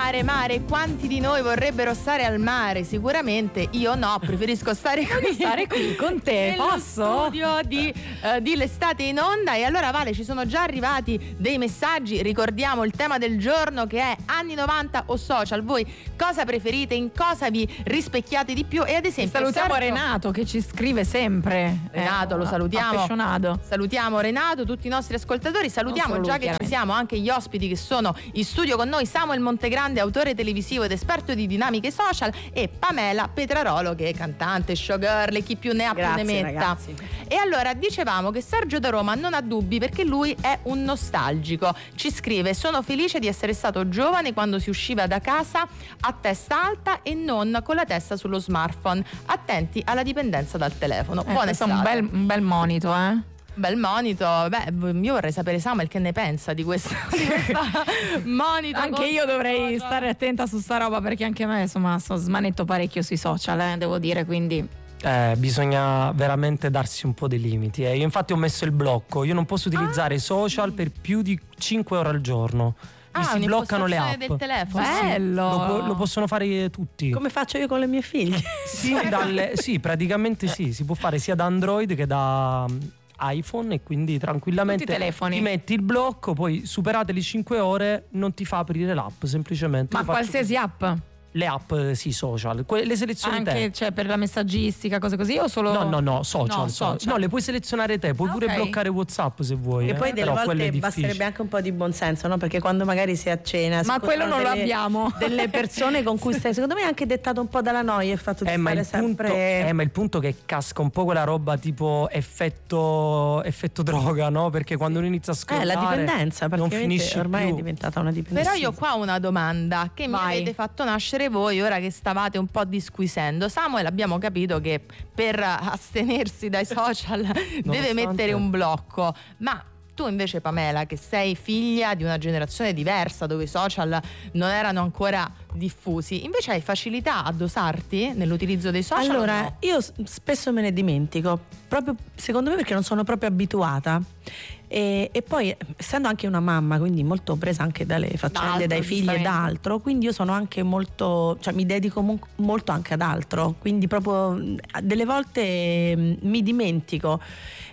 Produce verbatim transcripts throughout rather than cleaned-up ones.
mare, mare, quanti di noi vorrebbero stare al mare? Sicuramente io no, preferisco stare qui, stare qui con te, nello posso? studio di, uh, di L'estate in onda. E allora Vale, ci sono già arrivati dei messaggi, ricordiamo il tema del giorno che è anni novanta o social. Voi cosa preferite, in cosa vi rispecchiate di più? E ad esempio salutiamo Sergio... Renato che ci scrive sempre. Renato, eh, lo salutiamo. Appassionato. Salutiamo Renato, tutti i nostri ascoltatori. Salutiamo lui, già che ci siamo anche gli ospiti che sono in studio con noi: Samuel Montegrande, autore televisivo ed esperto di dinamiche social, e Pamela Petrarolo, che è cantante, showgirl e chi più ne ha più Grazie, ne metta. ragazzi. E allora dicevamo che Sergio da Roma non ha dubbi perché lui è un nostalgico. Ci scrive: sono felice di essere stato giovane quando si usciva da casa a testa alta e non con la testa sullo smartphone, attenti alla dipendenza dal telefono. Eh, Buona questo è estate. un bel, un bel monito, eh? Bel monito. Beh, io vorrei sapere Samuel che ne pensa di questa, di questa monito. Anche io dovrei stare attenta su sta roba, perché anche a me insomma so, smanetto parecchio sui social, eh, devo dire, quindi Eh, bisogna veramente darsi un po' dei limiti. Eh. Io infatti ho messo il blocco, io non posso utilizzare i ah, social sì. per più di cinque ore al giorno. Mi Ah, si bloccano le app. del telefono. bello. Lo, lo possono fare tutti. Come faccio io con le mie figlie? Sì, dalle, sì, praticamente sì, si può fare sia da Android che da iPhone, e quindi tranquillamente Tutti i telefoni. ti metti il blocco, poi superate le cinque ore non ti fa aprire l'app, semplicemente. Ma Lo faccio qualsiasi app? le app sì, social, que- le selezioni Anche te. cioè, per la messaggistica, cose così, o solo No, no, no, social, No, social. social. No, le puoi selezionare te, puoi Ah, pure ok. bloccare WhatsApp se vuoi. E eh, poi delle però quello è volte difficile. basterebbe anche un po' di buonsenso, no? Perché quando magari si è a cena, Ma si quello non incontrano lo delle- abbiamo. delle persone con cui stai, secondo me è anche dettato un po' dalla noia il fatto di Eh ma, stare il punto, sempre eh, ma il punto è che casca un po' quella roba tipo effetto, effetto droga, no? Perché quando uno inizia a eh, scrollare la dipendenza, non praticamente finisci ormai più. è diventata una dipendenza. Però io qua ho una domanda che Vai. mi avete fatto nascere voi ora che stavate un po' disquisendo. Samuel, abbiamo capito che per astenersi dai social deve Nonostante- mettere un blocco, ma tu invece, Pamela, che sei figlia di una generazione diversa dove i social non erano ancora diffusi, invece hai facilità a dosarti nell'utilizzo dei social? Allora, o no? io s- spesso me ne dimentico, proprio secondo me perché non sono proprio abituata. E, e poi, essendo anche una mamma, quindi molto presa anche dalle faccende, altro, dai figli e da giustamente. altro, quindi io sono anche molto, cioè mi dedico mo- molto anche ad altro, quindi proprio mh, delle volte mh, mi dimentico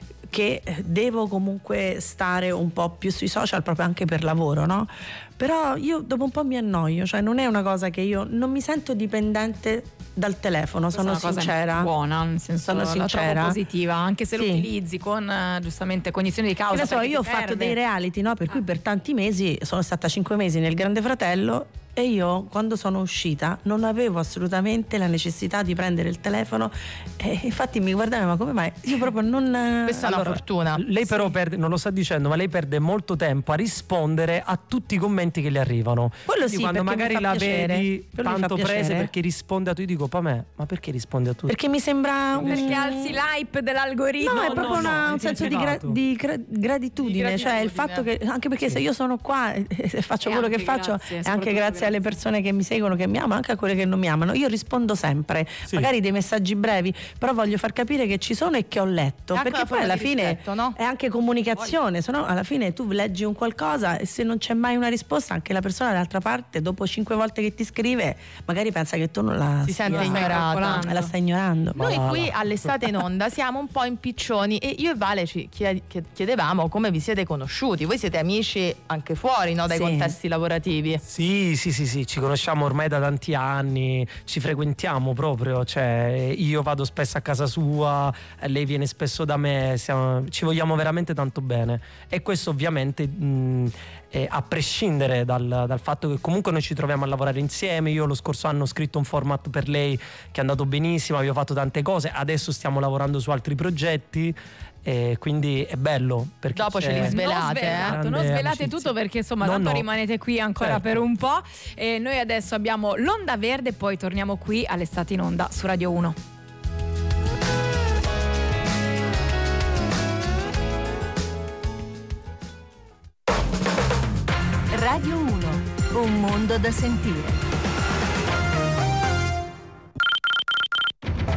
che devo comunque stare un po' più sui social proprio anche per lavoro, no? Però io dopo un po' mi annoio, cioè non è una cosa che io non mi sento dipendente dal telefono, Questa sono è una cosa sincera. buona, nel senso Sono la sincera. trovo positiva, anche se Sì. lo utilizzi con eh, giustamente cognizione di Che causa. ne so, perché io ho ti fatto serve. dei reality, no? Per cui Ah. per tanti mesi sono stata cinque mesi nel Grande Fratello, e io quando sono uscita non avevo assolutamente la necessità di prendere il telefono, e infatti mi guardavo, ma come mai? Io proprio non... Questa è una allora, fortuna. Lei però perde, non lo sta dicendo, ma lei perde molto tempo a rispondere a tutti i commenti che le arrivano. Quello Quindi sì, quando perché mi magari fa la piacere. vedi Quello mi fa tanto prese piacere. perché risponde a tu, io dico, Pamè, ma perché risponde a tutti? Perché mi sembra un... Perché alzi l'hype dell'algoritmo. No, è no, proprio no, una- no, un senso di, gra- significato. di gra- gratitudine, Di cioè il gratitudine. fatto che, anche perché se io sono qua e e faccio E quello che anche faccio, grazie, è anche soprattutto grazie alle grazie. persone che mi seguono, che mi amano, anche a quelle che non mi amano. Io rispondo sempre, Sì. magari dei messaggi brevi, però voglio far capire che ci sono e che ho letto, È anche perché una poi forma alla di fine rispetto, no? è anche comunicazione, se no alla fine tu leggi un qualcosa e se non c'è mai una risposta, anche la persona dall'altra parte dopo cinque volte che ti scrive magari pensa che tu non la Si sente stia- ignorata. la stai ignorando. Noi Ma- qui all'estate in onda siamo un po' impiccioni e io e Vale ci chied- chiedevamo come vi siete conosciuti. Voi siete amici anche fuori, no, dai Sì. contesti lavorativi. Sì, sì, sì, sì, ci conosciamo ormai da tanti anni, ci frequentiamo proprio, cioè io vado spesso a casa sua, eh, lei viene spesso da me, siamo- ci vogliamo veramente tanto bene, e questo ovviamente mh, eh, a prescindere dal, dal fatto che comunque noi ci troviamo a lavorare insieme. Io lo scorso anno ho scritto un format per lei che è andato benissimo, abbiamo fatto tante cose, adesso stiamo lavorando su altri progetti. E quindi è bello perché Dopo ce c'è- li svela- Non Svelate, svelate, eh. non Grande svelate amicizia. tutto, perché insomma No, tanto no. rimanete qui ancora Certo. per un po'. E noi adesso abbiamo l'Onda Verde, poi torniamo qui all'estate in onda su Radio uno. Radio uno, un mondo da sentire.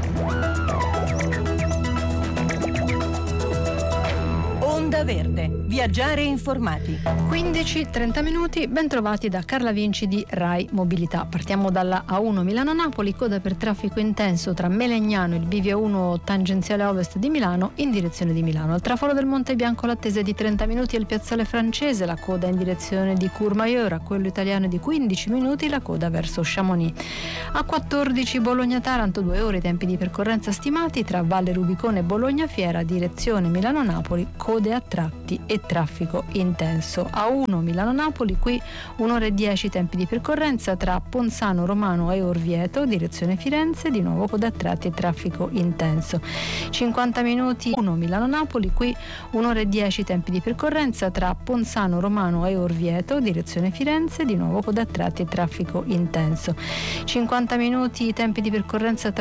Onda Verde, vi Viaggiare informati. quindici trenta minuti, ben trovati da Carla Vinci di Rai Mobilità. Partiamo dalla A uno Milano-Napoli, coda per traffico intenso tra Melegnano e il bivio uno tangenziale ovest di Milano in direzione di Milano. Al traforo del Monte Bianco l'attesa è di trenta minuti al piazzale francese, la coda in direzione di Courmayeur, a quello italiano di quindici minuti, la coda verso Chamonix. A quattordici Bologna-Taranto, due ore, tempi di percorrenza stimati tra Valle Rubicone e Bologna Fiera, direzione Milano-Napoli, code a tratti e traffico intenso. A uno Milano-Napoli, qui un'ora e dieci, tempi di percorrenza tra Ponzano Romano e Orvieto, direzione Firenze, di nuovo coda a tratti e traffico intenso. cinquanta minuti uno Milano-Napoli, qui un'ora e dieci, tempi di percorrenza tra Ponzano Romano e Orvieto, direzione Firenze, di nuovo coda a tratti e traffico intenso. cinquanta minuti, tempi di percorrenza tra